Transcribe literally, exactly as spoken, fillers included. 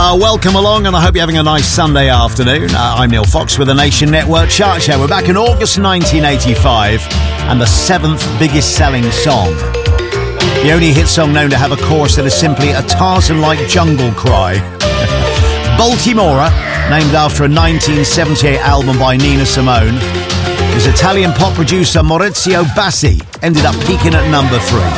Uh, welcome along, and I hope you're having a nice Sunday afternoon. Uh, I'm Neil Fox with the Nation Network Chart Show. We're back in August nineteen eighty-five, and the seventh biggest selling song. The only hit song known to have a chorus that is simply a Tarzan-like jungle cry. Baltimora, named after a nineteen seventy-eight album by Nina Simone. His Italian pop producer Maurizio Bassi ended up peaking at number three.